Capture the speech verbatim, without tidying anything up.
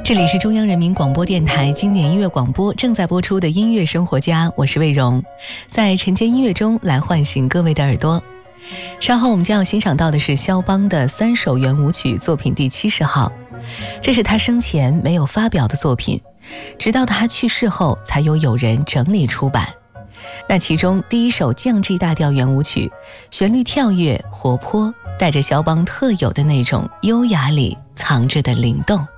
这里是中央人民广播电台经典音乐广播正在播出的音乐生活家，我是魏荣，在晨间音乐中来唤醒各位的耳朵。稍后我们将要欣赏到的是肖邦的三首圆舞曲作品第七十号，这是他生前没有发表的作品，直到他去世后才由友人整理出版。那其中第一首降 G 大调圆舞曲，旋律跳跃活泼，带着肖邦特有的那种优雅里藏着的灵动。